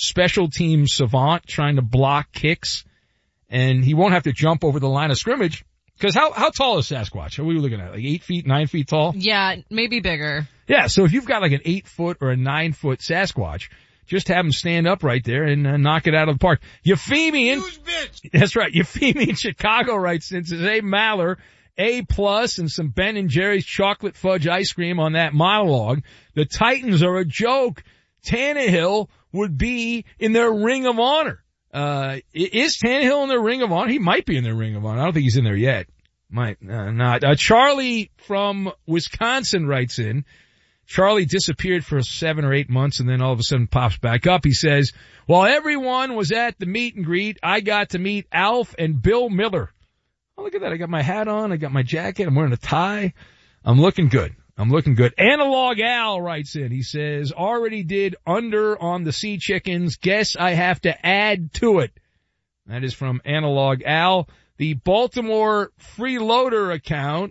special team savant trying to block kicks, and he won't have to jump over the line of scrimmage. Because how tall is Sasquatch? Are we looking at like 8 feet, 9 feet tall? Yeah, maybe bigger. Yeah, so if you've got like an 8 foot or a 9 foot Sasquatch, just have him stand up right there and knock it out of the park. Euphemia, that's right. Euphemia in Chicago writes in, says, hey, Maller, A+ and some Ben and Jerry's chocolate fudge ice cream on that monologue. The Titans are a joke. Tannehill would be in their Ring of Honor. Is Tannehill in their Ring of Honor? He might be in their Ring of Honor. I don't think he's in there yet. Might not. Charlie from Wisconsin writes in. Charlie disappeared for 7 or 8 months and then all of a sudden pops back up. He says, while everyone was at the meet and greet, I got to meet Alf and Bill Miller. Oh, look at that. I got my hat on. I got my jacket. I'm wearing a tie. I'm looking good. Analog Al writes in. He says, already did under on the Sea Chickens. Guess I have to add to it. That is from Analog Al. The Baltimore Freeloader account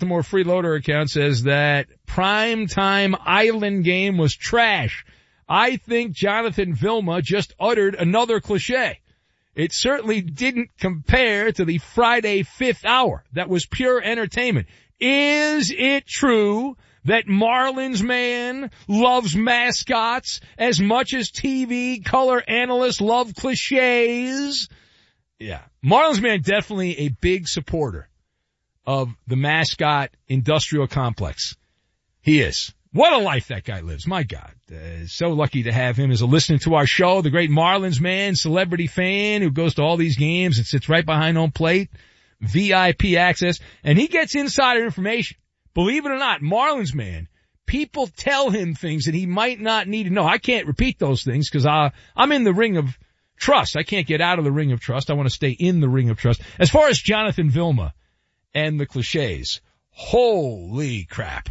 says that primetime Island game was trash. I think Jonathan Vilma just uttered another cliche. It certainly didn't compare to the Friday fifth hour. That was pure entertainment. Is it true that Marlins man loves mascots as much as TV color analysts love cliches? Yeah. Marlins man definitely a big supporter of the mascot industrial complex. He is. What a life that guy lives. My God. So lucky to have him as a listener to our show. The great Marlins man, celebrity fan who goes to all these games and sits right behind home plate. VIP access. And he gets insider information. Believe it or not, Marlins man, people tell him things that he might not need to know. I can't repeat those things because I'm in the ring of trust. I can't get out of the ring of trust. I want to stay in the ring of trust. As far as Jonathan Vilma and the cliches, holy crap.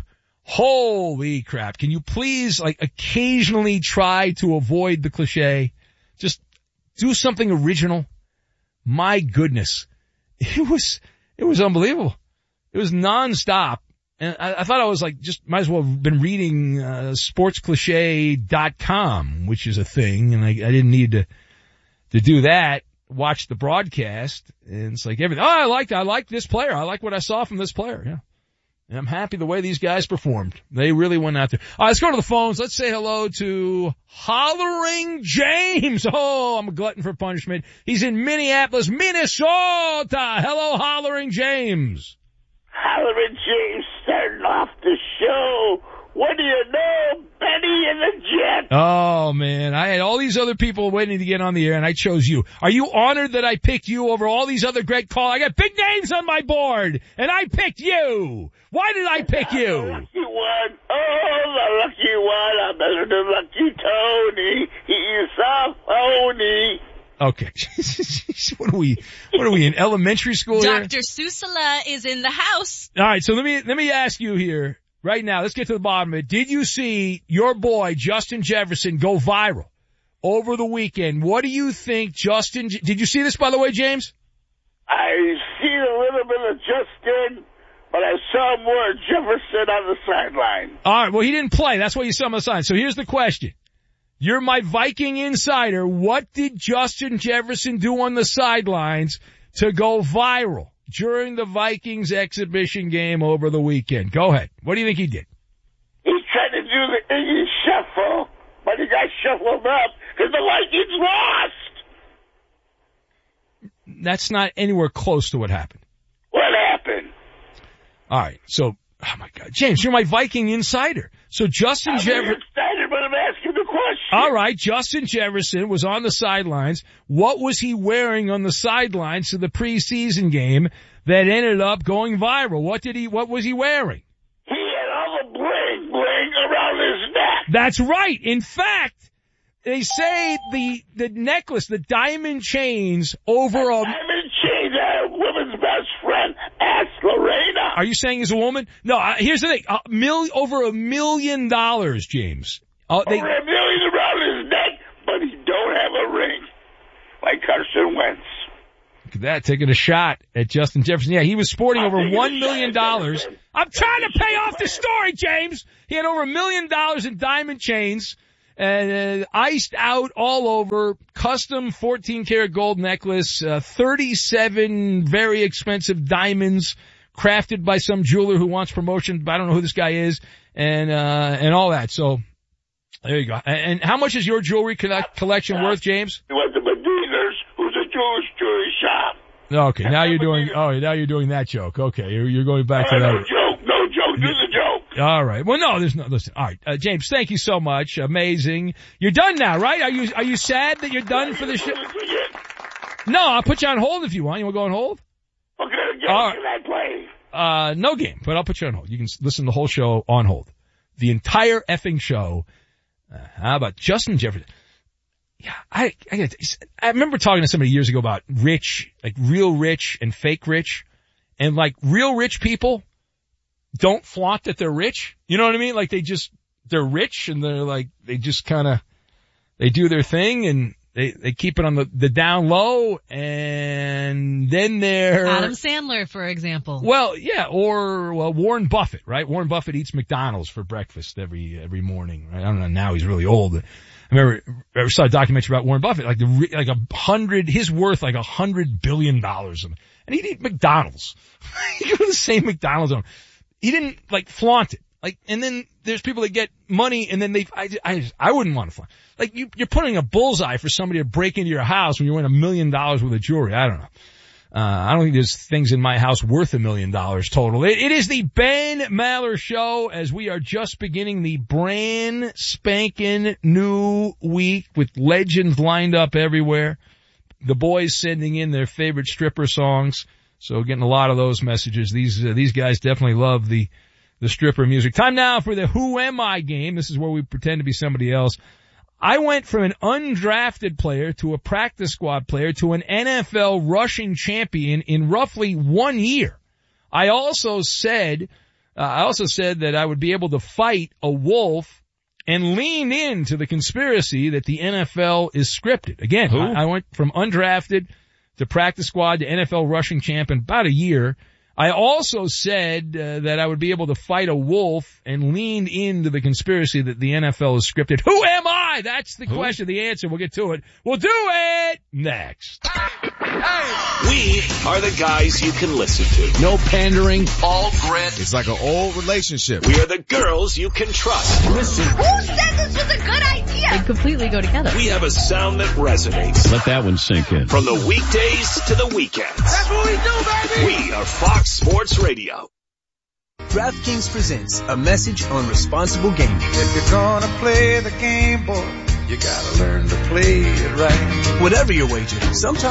Can you please, occasionally try to avoid the cliche? Just do something original. My goodness. It was unbelievable. It was nonstop. And I thought I was might as well have been reading, sportscliche.com, which is a thing. And I didn't need to do that. Watch the broadcast. And it's like everything. Oh, I like this player. I like what I saw from this player. Yeah. And I'm happy the way these guys performed. They really went out there. All right, let's go to the phones. Let's say hello to Hollering James. Oh, I'm a glutton for punishment. He's in Minneapolis, Minnesota. Hello, Hollering James. Hollering James starting off the show. What do you know? Benny and the Jets. Oh, man. I had all these other people waiting to get on the air, and I chose you. Are you honored that I picked you over all these other great callers? I got big names on my board, and I picked you. Why did I pick you? The lucky one. Oh, the lucky one. I'm better than Lucky Tony. He's a phony. Okay. What are we in elementary school here? Dr. Susala is in the house. All right, so let me ask you here. Right now, let's get to the bottom of it. Did you see your boy, Justin Jefferson, go viral over the weekend? What do you think, Justin? Did you see this, by the way, James? I see a little bit of Justin, but I saw more Jefferson on the sideline. All right, well, he didn't play. That's why you saw him on the sideline. So here's the question. You're my Viking insider. What did Justin Jefferson do on the sidelines to go viral during the Vikings exhibition game over the weekend? Go ahead. What do you think he did? He tried to do the Iggy shuffle, but he got shuffled up because the Vikings lost. That's not anywhere close to what happened. What happened? All right. So, oh my God, James, you're my Viking insider. So Justin Jefferson. I'm excited, but I'm asking the question. All right. Justin Jefferson was on the sidelines. What was he wearing on the sidelines to the preseason game that ended up going viral? What was he wearing? He had all the bling around his neck. That's right. In fact, they say the necklace, the diamond chains over a diamond chains are a woman's best friend. Ask Lorena. Are you saying he's a woman? No, here's the thing. Over $1 million, James. Over $1 million around his neck, but he don't have a ring. Like Carson Wentz. Look at that, taking a shot at Justin Jefferson. Yeah, he was sporting over $1 million. I'm trying to pay off the story, James. He had over $1 million in diamond chains, and iced out all over, custom 14-karat gold necklace, 37 very expensive diamonds crafted by some jeweler who wants promotion. I don't know who this guy is, and all that. So there you go. And how much is your jewelry collection worth, James? It was the Medina's, who's a Jewish jewelry shop. Okay, now you're doing that joke. Okay, you're going back to that. No joke, do the joke. All right. Well, no, there's no, listen. All right. James, thank you so much. Amazing. You're done now, right? Are you sad that you're done for the show? No, I'll put you on hold if you want. You want to go on hold? Okay, can I play? No game, but I'll put you on hold. You can listen to the whole show on hold. The entire effing show. How about Justin Jefferson? Yeah, I remember talking to somebody years ago about rich, like real rich and fake rich. And like real rich people don't flaunt that they're rich. You know what I mean? Like they're rich and they're like, they just they do their thing and they keep it on the down low, and then they're Adam Sandler, for example. Well, yeah, or Warren Buffett, right? Warren Buffett eats McDonald's for breakfast every morning, right? I don't know, now he's really old. I saw a documentary about Warren Buffett, his worth like $100 billion. And he'd eat McDonald's. He go to the same McDonald's. He didn't like flaunt it. Like, and then there's people that get money and then I wouldn't want to flaunt. Like you're putting a bullseye for somebody to break into your house when you win $1 million worth of jewelry. I don't know. I don't think there's things in my house worth $1 million total. It is the Ben Maller Show as we are just beginning the brand spanking new week with legends lined up everywhere. The boys sending in their favorite stripper songs. So getting a lot of those messages. These guys definitely love the stripper music. Time now for the Who Am I game. This is where we pretend to be somebody else. I went from an undrafted player to a practice squad player to an NFL rushing champion in roughly 1 year. I also said that I would be able to fight a wolf and lean into the conspiracy that the NFL is scripted. Again, I went from undrafted to practice squad to NFL rushing champ in about a year. I also said that I would be able to fight a wolf and leaned into the conspiracy that the NFL is scripted. Who am I? That's the question, the answer. We'll get to it. We'll do it next. We are the guys you can listen to. No pandering. All grit. It's like an old relationship. We are the girls you can trust. Listen. Who said this was a good idea? They completely go together. We have a sound that resonates. Let that one sink in. From the weekdays to the weekends. That's what we do, baby! We are Fox Sports Radio. DraftKings presents a message on responsible gaming. If you're gonna play the game, boy, you gotta learn to play it right. Whatever your wager, sometimes